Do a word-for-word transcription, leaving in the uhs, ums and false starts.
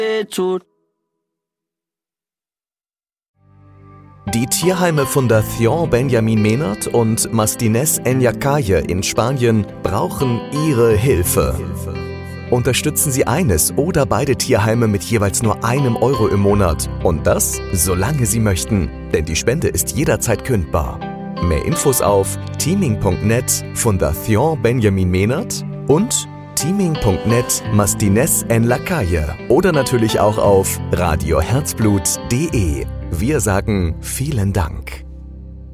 tut. Die Tierheime Fundación Benjamin Menard und Mastines Enyakaye in Spanien brauchen Ihre Hilfe. Unterstützen Sie eines oder beide Tierheime mit jeweils nur einem Euro im Monat. Und das, solange Sie möchten. Denn die Spende ist jederzeit kündbar. Mehr Infos auf teaming punkt net Fundación Benjamin Menard und teaming punkt net Mastines Enyakaye oder natürlich auch auf radio herzblut punkt de. Wir sagen vielen Dank.